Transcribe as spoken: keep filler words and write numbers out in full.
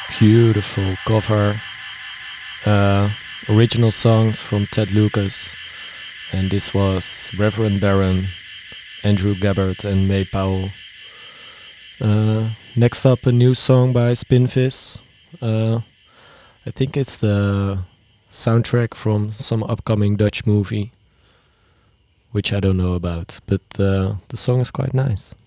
Beautiful cover. Uh, original songs from Ted Lucas. And this was Reverend Baron, Andrew Gabbard, and May Powell. Uh, next up, a new song by Spinvis. Uh, I think it's the soundtrack from some upcoming Dutch movie, which I don't know about, but uh, the song is quite nice.